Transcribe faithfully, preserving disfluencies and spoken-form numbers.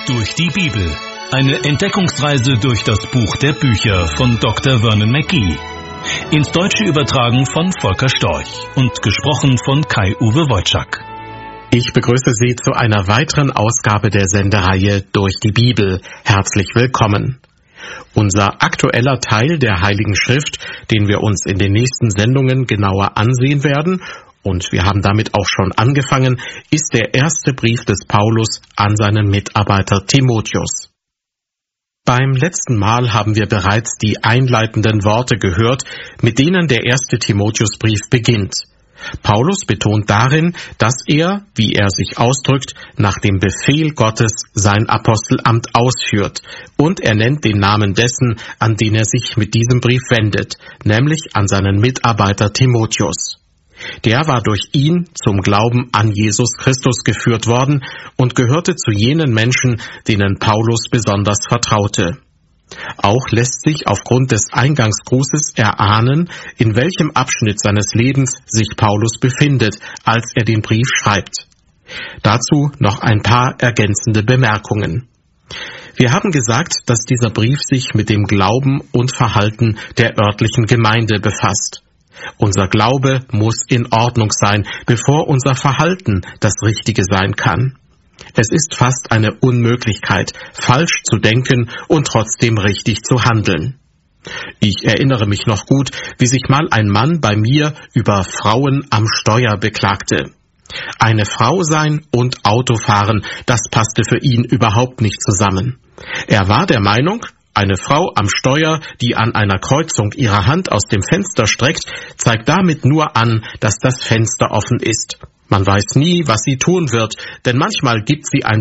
Durch die Bibel. Eine Entdeckungsreise durch das Buch der Bücher von Doktor Vernon Mackey. Ins Deutsche übertragen von Volker Storch und gesprochen von Kai-Uwe Wojczak. Ich begrüße Sie zu einer weiteren Ausgabe der Sendereihe Durch die Bibel. Herzlich willkommen. Unser aktueller Teil der Heiligen Schrift, den wir uns in den nächsten Sendungen genauer ansehen werden, und wir haben damit auch schon angefangen, ist der erste Brief des Paulus an seinen Mitarbeiter Timotheus. Beim letzten Mal haben wir bereits die einleitenden Worte gehört, mit denen der erste Timotheusbrief beginnt. Paulus betont darin, dass er, wie er sich ausdrückt, nach dem Befehl Gottes sein Apostelamt ausführt, und er nennt den Namen dessen, an den er sich mit diesem Brief wendet, nämlich an seinen Mitarbeiter Timotheus. Der war durch ihn zum Glauben an Jesus Christus geführt worden und gehörte zu jenen Menschen, denen Paulus besonders vertraute. Auch lässt sich aufgrund des Eingangsgrußes erahnen, in welchem Abschnitt seines Lebens sich Paulus befindet, als er den Brief schreibt. Dazu noch ein paar ergänzende Bemerkungen. Wir haben gesagt, dass dieser Brief sich mit dem Glauben und Verhalten der örtlichen Gemeinde befasst. Unser Glaube muss in Ordnung sein, bevor unser Verhalten das Richtige sein kann. Es ist fast eine Unmöglichkeit, falsch zu denken und trotzdem richtig zu handeln. Ich erinnere mich noch gut, wie sich mal ein Mann bei mir über Frauen am Steuer beklagte. Eine Frau sein und Autofahren, das passte für ihn überhaupt nicht zusammen. Er war der Meinung, eine Frau am Steuer, die an einer Kreuzung ihre Hand aus dem Fenster streckt, zeigt damit nur an, dass das Fenster offen ist. Man weiß nie, was sie tun wird, denn manchmal gibt sie ein